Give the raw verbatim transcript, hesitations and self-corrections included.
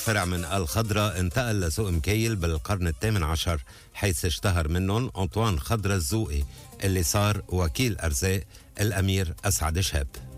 فرع من الخضرة انتقل لسوق مكيل بالقرن الثامن عشر، حيث اشتهر منهم أنطوان خضرة الزوقي اللي صار وكيل أرزاق الأمير أسعد شهاب.